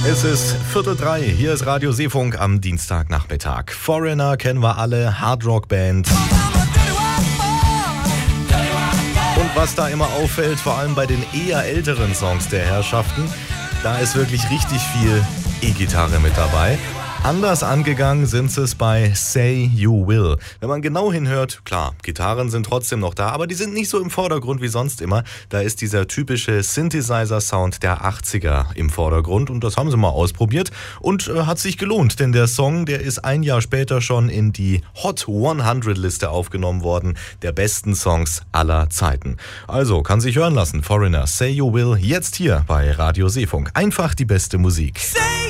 Es ist 2:45, hier ist Radio Seefunk am Dienstagnachmittag. Foreigner kennen wir alle, Hardrock-Band. Und was da immer auffällt, vor allem bei den eher älteren Songs der Herrschaften, da ist wirklich richtig viel E-Gitarre mit dabei. Anders angegangen sind sie es bei Say You Will. Wenn man genau hinhört, klar, Gitarren sind trotzdem noch da, aber die sind nicht so im Vordergrund wie sonst immer. Da ist dieser typische Synthesizer-Sound der 80er im Vordergrund und das haben sie mal ausprobiert und hat sich gelohnt, denn der Song, der ist ein Jahr später schon in die Hot 100-Liste aufgenommen worden, der besten Songs aller Zeiten. Also, kann sich hören lassen, Foreigner, Say You Will, jetzt hier bei Radio Seefunk. Einfach die beste Musik.